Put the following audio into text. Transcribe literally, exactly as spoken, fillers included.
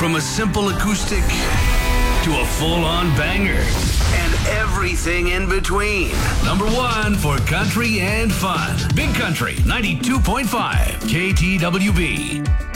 From a simple acoustic to a full-on banger and everything in between. Number one for country and fun. Big Country ninety-two point five K T W B.